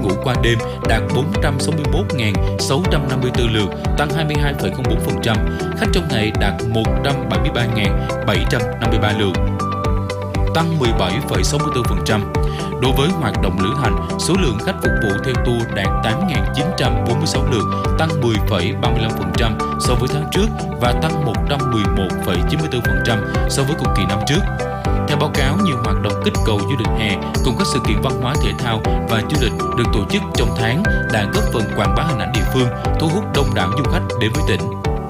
ngủ qua đêm đạt 461.654 lượt, tăng 22,04%. Khách trong ngày đạt 173.753 lượt, tăng 17,64%. Đối với hoạt động lữ hành, số lượng khách phục vụ theo tour đạt 8.946 lượt, tăng 10,35% so với tháng trước và tăng 111,94% so với cùng kỳ năm trước. Theo báo cáo, nhiều hoạt động kích cầu du lịch hè cùng các sự kiện văn hóa thể thao và du lịch được tổ chức trong tháng đã góp phần quảng bá hình ảnh địa phương, thu hút đông đảo du khách đến với tỉnh.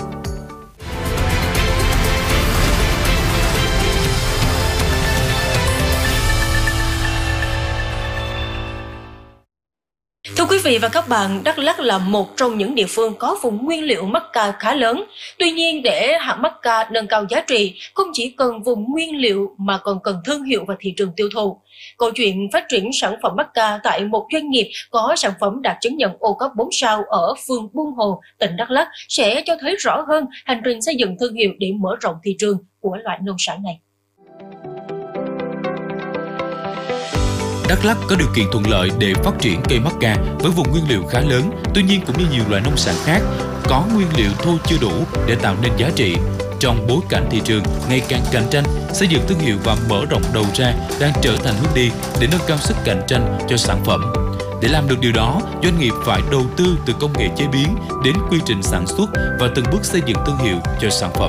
Thưa quý vị và các bạn, Đắk Lắk là một trong những địa phương có vùng nguyên liệu mắc ca khá lớn. Tuy nhiên, để hạt mắc ca nâng cao giá trị, không chỉ cần vùng nguyên liệu mà còn cần thương hiệu và thị trường tiêu thụ. Câu chuyện phát triển sản phẩm mắc ca tại một doanh nghiệp có sản phẩm đạt chứng nhận ô cốp 4 sao ở phường Buôn Hồ, tỉnh Đắk Lắk sẽ cho thấy rõ hơn hành trình xây dựng thương hiệu để mở rộng thị trường của loại nông sản này. Đắk Lắk có điều kiện thuận lợi để phát triển cây mắc ca với vùng nguyên liệu khá lớn, tuy nhiên cũng như nhiều loại nông sản khác, có nguyên liệu thô chưa đủ để tạo nên giá trị. Trong bối cảnh thị trường ngày càng cạnh tranh, xây dựng thương hiệu và mở rộng đầu ra đang trở thành hướng đi để nâng cao sức cạnh tranh cho sản phẩm. Để làm được điều đó, doanh nghiệp phải đầu tư từ công nghệ chế biến đến quy trình sản xuất và từng bước xây dựng thương hiệu cho sản phẩm.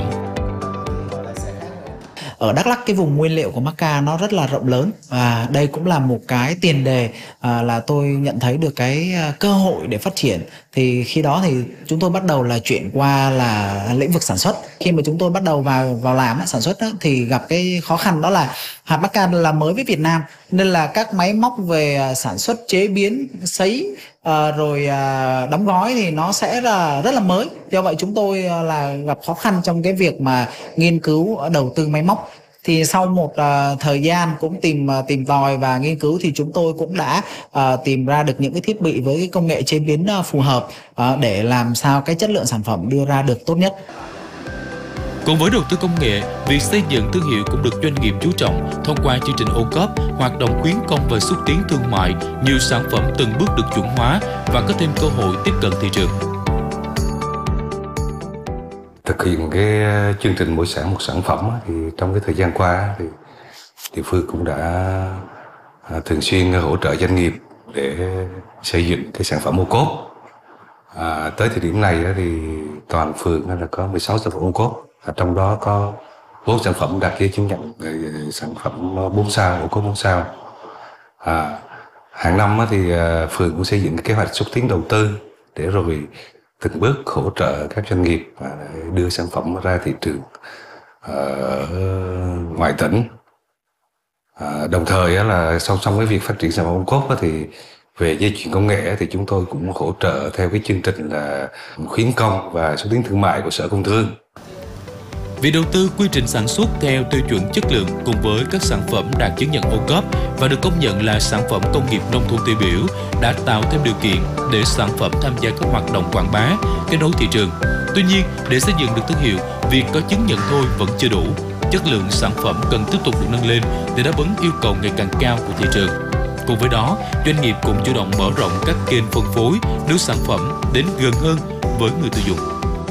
Ở Đắk Lắk, cái vùng nguyên liệu của mắc ca nó rất là rộng lớn và đây cũng là một cái tiền đề là tôi nhận thấy được cái cơ hội để phát triển. Thì khi đó thì chúng tôi bắt đầu là chuyển qua là lĩnh vực sản xuất. Khi mà chúng tôi bắt đầu vào làm sản xuất đó, thì gặp cái khó khăn đó là hạt mắc ca là mới với Việt Nam, nên là các máy móc về sản xuất, chế biến, sấy rồi đóng gói thì nó sẽ là rất là mới. Do vậy chúng tôi là gặp khó khăn trong cái việc mà nghiên cứu đầu tư máy móc. Thì sau một thời gian cũng tìm tòi và nghiên cứu thì chúng tôi cũng đã tìm ra được những cái thiết bị với cái công nghệ chế biến phù hợp để làm sao cái chất lượng sản phẩm đưa ra được tốt nhất. Cùng với đầu tư công nghệ, việc xây dựng thương hiệu cũng được doanh nghiệp chú trọng thông qua chương trình ô cốp, hoạt động khuyến công và xúc tiến thương mại, nhiều sản phẩm từng bước được chuẩn hóa và có thêm cơ hội tiếp cận thị trường. Thực hiện cái chương trình mỗi sản một sản phẩm thì trong cái thời gian qua thì địa phương cũng đã thường xuyên hỗ trợ doanh nghiệp để xây dựng cái sản phẩm ô cốp. Tới thời điểm này thì toàn phường là có 16 sản phẩm ô cốp, trong đó có 4 sản phẩm đạt giấy chứng nhận sản phẩm 4 sao, ô cốp 4 sao. Hàng năm thì phường cũng xây dựng kế hoạch xúc tiến đầu tư để rồi từng bước hỗ trợ các doanh nghiệp đưa sản phẩm ra thị trường ở ngoài tỉnh. Đồng thời là song song với việc phát triển sản phẩm ô cốp thì về dây chuyền công nghệ thì chúng tôi cũng hỗ trợ theo cái chương trình là khuyến công và xúc tiến thương mại của Sở Công Thương. Việc đầu tư quy trình sản xuất theo tiêu chuẩn chất lượng cùng với các sản phẩm đạt chứng nhận ô cốp và được công nhận là sản phẩm công nghiệp nông thôn tiêu biểu đã tạo thêm điều kiện để sản phẩm tham gia các hoạt động quảng bá, kết nối thị trường. Tuy nhiên, để xây dựng được thương hiệu, việc có chứng nhận thôi vẫn chưa đủ. Chất lượng sản phẩm cần tiếp tục được nâng lên để đáp ứng yêu cầu ngày càng cao của thị trường. Cùng với đó, doanh nghiệp cũng chủ động mở rộng các kênh phân phối, đưa sản phẩm đến gần hơn với người tiêu dùng.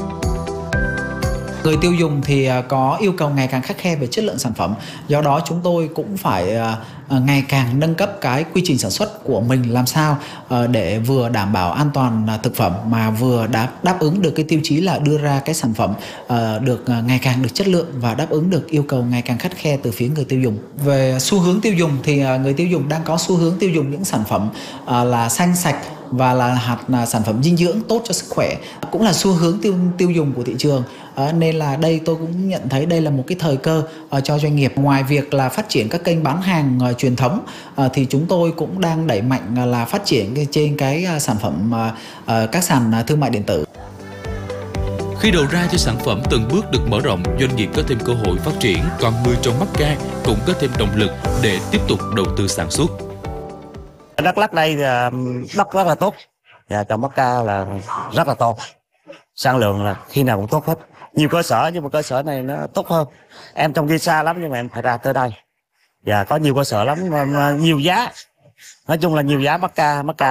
Người tiêu dùng thì có yêu cầu ngày càng khắt khe về chất lượng sản phẩm. Do đó chúng tôi cũng phải ngày càng nâng cấp cái quy trình sản xuất của mình làm sao để vừa đảm bảo an toàn thực phẩm mà vừa đáp ứng được cái tiêu chí là đưa ra cái sản phẩm được ngày càng được chất lượng và đáp ứng được yêu cầu ngày càng khắt khe từ phía người tiêu dùng. Về xu hướng tiêu dùng thì người tiêu dùng đang có xu hướng tiêu dùng những sản phẩm là xanh sạch và là sản phẩm dinh dưỡng tốt cho sức khỏe, cũng là xu hướng tiêu dùng của thị trường. Nên là đây tôi cũng nhận thấy đây là một cái thời cơ cho doanh nghiệp. Ngoài việc là phát triển các kênh bán hàng truyền thống thì chúng tôi cũng đang đẩy mạnh là phát triển trên cái sản phẩm các sàn thương mại điện tử. Khi đầu ra cho sản phẩm từng bước được mở rộng, doanh nghiệp có thêm cơ hội phát triển, còn người trồng mắc ca cũng có thêm động lực để tiếp tục đầu tư sản xuất. Đắk Lắk đây đất rất là tốt và trồng mắc ca là rất là to, sản lượng là khi nào cũng tốt hết. Nhiều cơ sở nhưng mà cơ sở này nó tốt hơn. Em trong kia xa lắm nhưng mà em phải ra tới đây và có nhiều cơ sở lắm, nhiều giá, nói chung là nhiều giá mắc ca